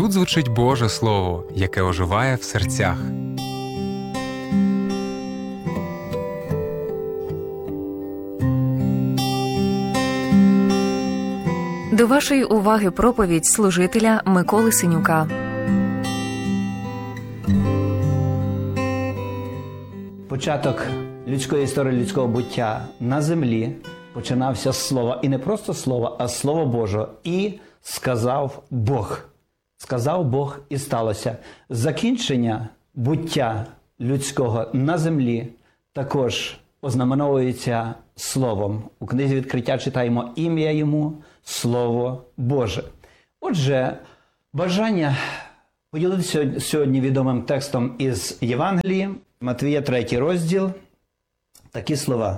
Тут звучить Боже Слово, яке оживає в серцях. До вашої уваги проповідь служителя Миколи Синюка. Початок людської історії, людського буття на землі починався з слова. І не просто слова, а Слово Боже. І сказав Бог. Сказав Бог і сталося. Закінчення буття людського на землі також ознаменовується Словом. У книзі Відкриття читаємо ім'я йому – Слово Боже. Отже, бажання поділитися сьогодні відомим текстом із Євангелії, Матвія 3 розділ, такі слова.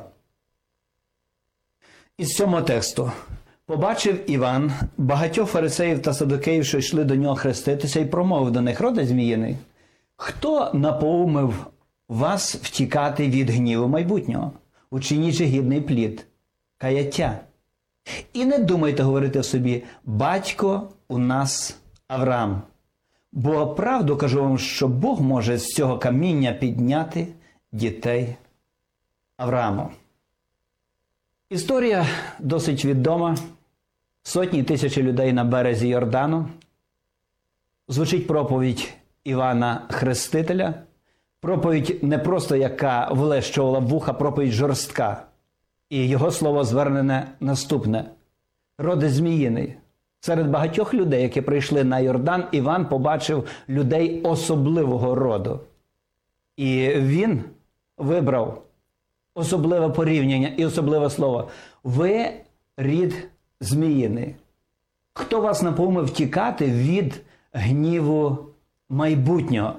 Із цього тексту. «Побачив Іван багатьох фарисеїв та садукеїв, що йшли до нього хреститися, і промовив до них: роде зміїний, хто напоумив вас втікати від гніву майбутнього, учинячи гідний плід, каяття? І не думайте говорити в собі: батько у нас Авраам. Бо правду кажу вам, що Бог може з цього каміння підняти дітей Аврааму». Історія досить відома. Сотні тисячі людей на березі Йордану. Звучить проповідь Івана Хрестителя. Проповідь не просто яка влещувала в вуха, проповідь жорстка. І його слово звернене наступне. «Роде зміїний». Серед багатьох людей, які прийшли на Йордан, Іван побачив людей особливого роду. І він вибрав особливе порівняння і особливе слово. «Ви рід зміїний». Хто вас напоумив втікати від гніву майбутнього?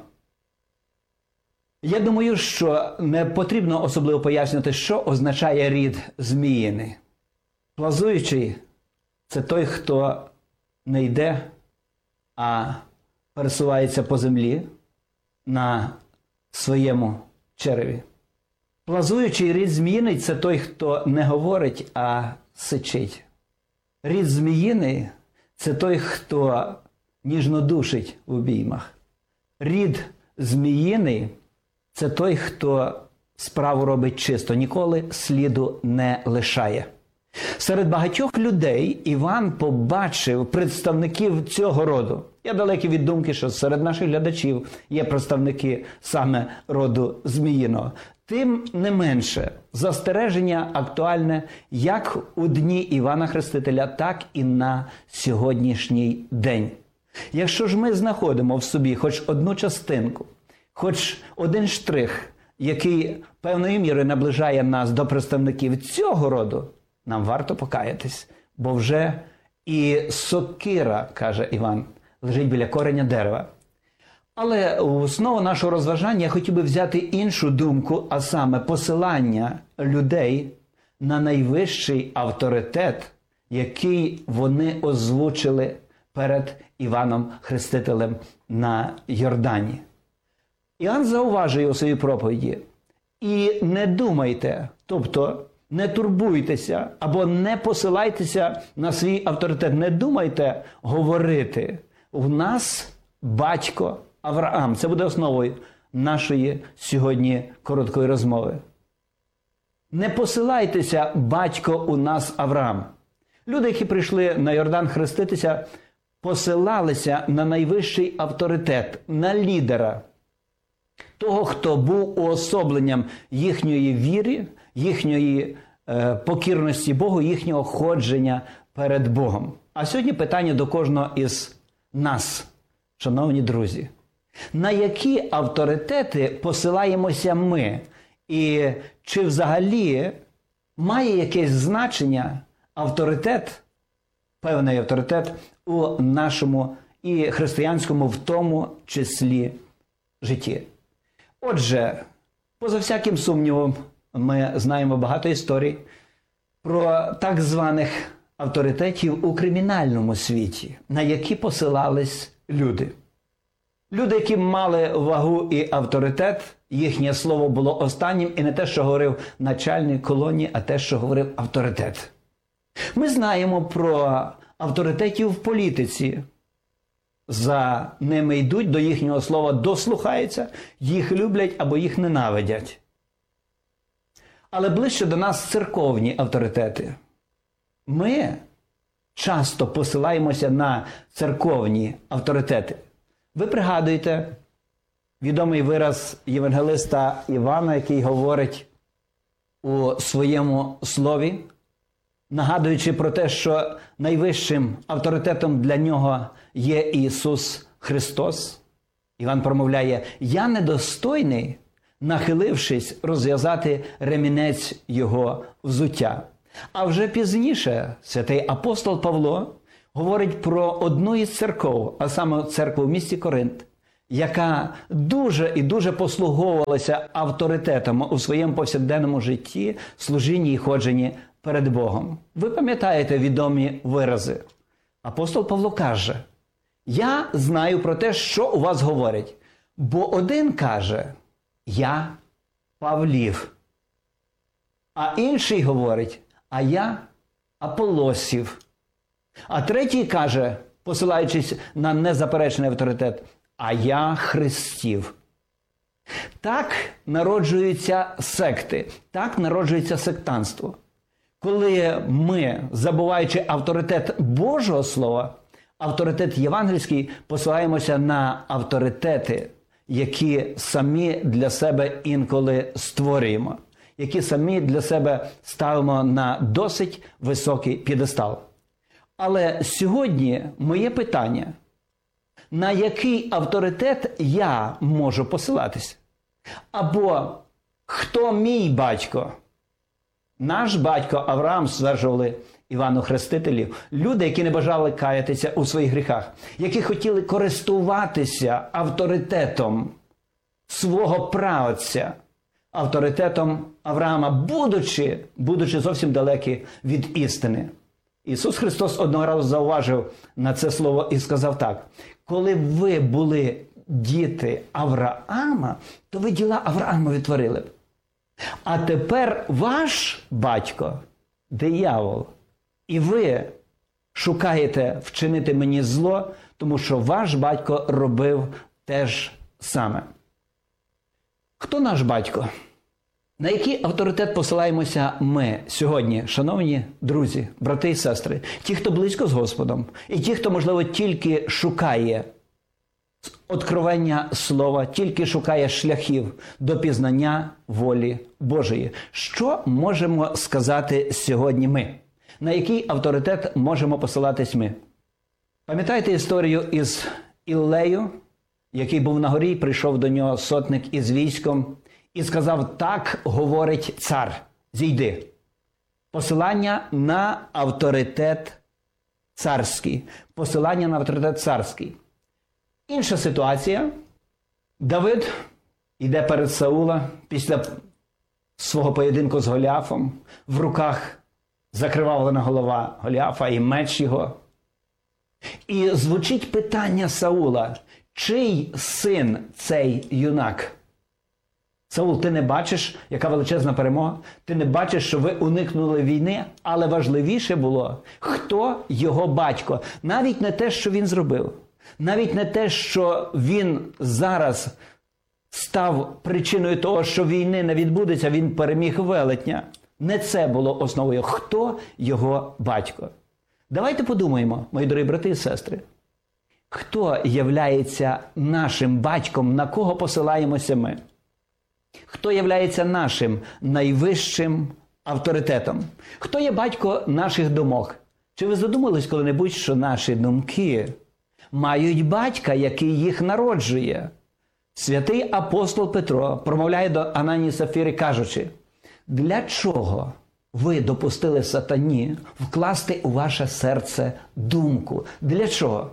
Я думаю, що не потрібно особливо пояснювати, що означає рід зміїний. Плазуючий – це той, хто не йде, а пересувається по землі на своєму череві. Плазуючий рід зміїний – це той, хто не говорить, а сичить. Рід зміїний – це той, хто ніжно душить в обіймах. Рід зміїний – це той, хто справу робить чисто, ніколи сліду не лишає. Серед багатьох людей Іван побачив представників цього роду. Я далекий від думки, що серед наших глядачів є представники саме роду зміїного. Тим не менше, застереження актуальне як у дні Івана Хрестителя, так і на сьогоднішній день. Якщо ж ми знаходимо в собі хоч одну частинку, хоч один штрих, який певною мірою наближає нас до представників цього роду, нам варто покаятись, бо вже і сокира, каже Іван, лежить біля кореня дерева. Але у основу нашого розважання я хотів би взяти іншу думку, а саме посилання людей на найвищий авторитет, який вони озвучили перед Іваном Хрестителем на Йордані. Іоанн зауважує у своїй проповіді: «І не думайте, тобто не турбуйтеся або не посилайтеся на свій авторитет, не думайте говорити: в нас батько Авраам». Це буде основою нашої сьогодні короткої розмови. Не посилайтеся: батько у нас Авраам. Люди, які прийшли на Йордан хреститися, посилалися на найвищий авторитет, на лідера, того, хто був уособленням їхньої віри, їхньої покірності Богу, їхнього ходження перед Богом. А сьогодні питання до кожного із нас, шановні друзі. На які авторитети посилаємося ми? І чи взагалі має якесь значення авторитет, певний авторитет у нашому і християнському в тому числі житті? Отже, поза всяким сумнівом, ми знаємо багато історій про так званих авторитетів у кримінальному світі, на які посилались люди. Люди, які мали вагу і авторитет, їхнє слово було останнім, і не те, що говорив начальник колонії, а те, що говорив авторитет. Ми знаємо про авторитетів в політиці. за ними йдуть, до їхнього слова дослухаються, їх люблять або їх ненавидять. Але ближче до нас церковні авторитети. Ми часто посилаємося на церковні авторитети. Ви пригадуєте відомий вираз євангелиста Івана, який говорить у своєму слові, нагадуючи про те, що найвищим авторитетом для нього є Ісус Христос. Іван промовляє: «Я недостойний, нахилившись, розв'язати ремінець Його взуття». А вже пізніше святий апостол Павло говорить про одну із церков, а саме церкву в місті Коринт, яка дуже і дуже послуговувалася авторитетом у своєму повсякденному житті, служінні і ходженні перед Богом. Ви пам'ятаєте відомі вирази? Апостол Павло каже: «Я знаю про те, що у вас говорять, бо один каже: я Павлів, а інший говорить: а я Аполосів, а третій каже, посилаючись на незаперечний авторитет: а я Христів». Так народжуються секти, так народжується сектантство. Коли ми, забуваючи авторитет Божого Слова, авторитет євангельський, посилаємося на авторитети, які самі для себе інколи створюємо, які самі для себе ставимо на досить високий п'єдестал. Але сьогодні моє питання: на який авторитет я можу посилатися? Або хто мій батько? Наш батько Авраам, стверджували Івану Хрестителю, люди, які не бажали каятися у своїх гріхах, які хотіли користуватися авторитетом свого праотця, авторитетом Авраама, будучи зовсім далекі від істини. Ісус Христос одного разу зауважив на це слово і сказав так: «Коли ви були діти Авраама, то ви діла Авраамові творили б. А тепер ваш батько – диявол, і ви шукаєте вчинити мені зло, тому що ваш батько робив те ж саме». Хто наш батько? На який авторитет посилаємося ми сьогодні, шановні друзі, брати і сестри? Ті, хто близько з Господом, і ті, хто, можливо, тільки шукає откровення слова, тільки шукає шляхів до пізнання волі Божої. Що можемо сказати сьогодні ми? На який авторитет можемо посилатись ми? Пам'ятаєте історію із Іллею, який був на горі, прийшов до нього сотник із військом і сказав: «Так говорить цар, зійди». Посилання на авторитет царський. Посилання на авторитет царський. Інша ситуація. Давид йде перед Саула після свого поєдинку з Голіафом. В руках закривавлена голова Голіафа і меч його. І звучить питання Саула: чий син цей юнак? Саул, ти не бачиш, яка величезна перемога? Ти не бачиш, що ви уникнули війни? Але важливіше було, хто його батько. Навіть не те, що він зробив. Навіть не те, що він зараз став причиною того, що війни не відбудеться, він переміг велетня. Не це було основою. Хто його батько? Давайте подумаємо, мої дорогі брати і сестри. Хто являється нашим батьком, на кого посилаємося ми? Хто являється нашим найвищим авторитетом? Хто є батько наших думок? Чи ви задумались коли-небудь, що наші думки мають батька, який їх народжує? Святий апостол Петро промовляє до Ананії і Сапфіри, кажучи: «Для чого ви допустили сатані вкласти у ваше серце думку?» Для чого?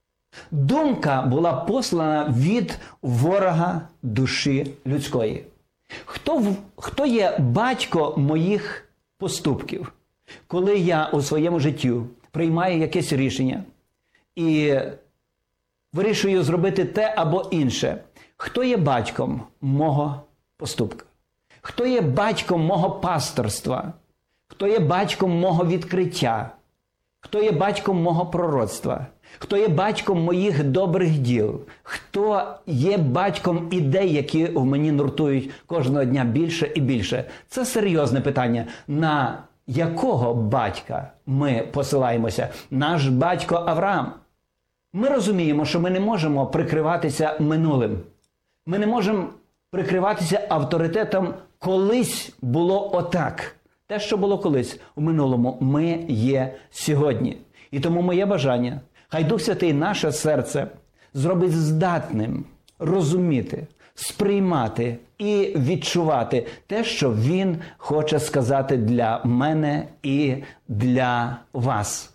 Думка була послана від ворога душі людської. Хто є батько моїх поступків? Коли я у своєму житті приймаю якесь рішення і вирішую зробити те або інше, хто є батьком мого поступка? Хто є батьком мого пасторства? Хто є батьком мого відкриття? Хто є батьком мого пророцтва? хто є батьком моїх добрих діл, хто є батьком ідей, які в мені нуртують кожного дня більше і більше. Це серйозне питання. На якого батька ми посилаємося? Наш батько Авраам. Ми розуміємо, що ми не можемо прикриватися минулим. Ми не можемо прикриватися авторитетом «колись було отак». Те, що було колись у минулому, ми є сьогодні. І тому моє бажання, хай Дух Святий наше серце зробить здатним розуміти, сприймати і відчувати те, що Він хоче сказати для мене і для вас.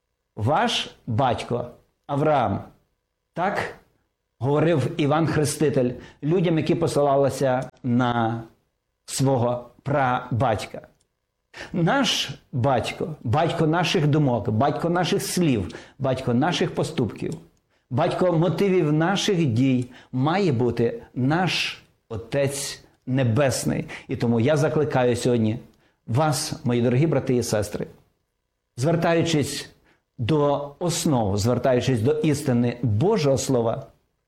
Ваш батько Авраам, так говорив Іван Хреститель людям, які посилалися на свого прабатька. Наш батько, батько наших думок, батько наших слів, батько наших поступків, батько мотивів наших дій має бути наш Отець Небесний. І тому я закликаю сьогодні вас, мої дорогі брати і сестри, звертаючись до основ, звертаючись до істини Божого Слова,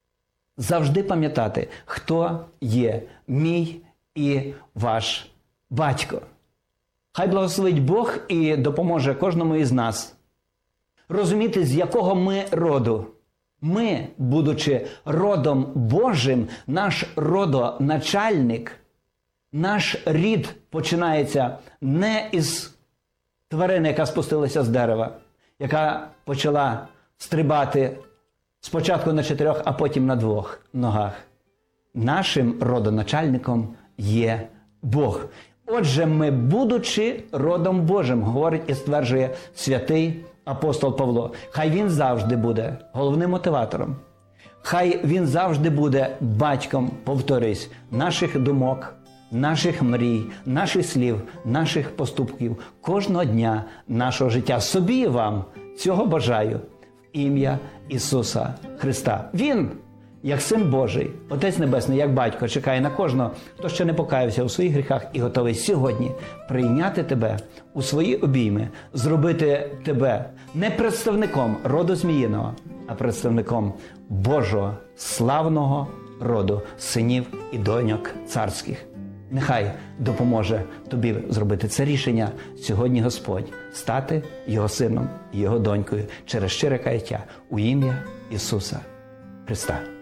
завжди пам'ятати, хто є мій і ваш батько. Хай благословить Бог і допоможе кожному із нас розуміти, з якого ми роду. Ми, будучи родом Божим, наш родоначальник, наш рід починається не із тварини, яка спустилася з дерева, яка почала стрибати спочатку на 4, а потім на 2 ногах. Нашим родоначальником є Бог. Отже, ми, будучи родом Божим, говорить і стверджує святий апостол Павло, хай він завжди буде головним мотиватором. Хай він завжди буде батьком, повторюсь, наших думок, наших мрій, наших слів, наших поступків, кожного дня нашого життя. Собі і вам цього бажаю в ім'я Ісуса Христа. Він, як Син Божий, Отець Небесний, як Батько, чекає на кожного, хто ще не покаявся у своїх гріхах і готовий сьогодні прийняти тебе у свої обійми, зробити тебе не представником роду Зміїного, а представником Божого славного роду, синів і доньок царських. Нехай допоможе тобі зробити це рішення сьогодні Господь, стати Його сином і Його донькою через щире каяття у ім'я Ісуса Христа.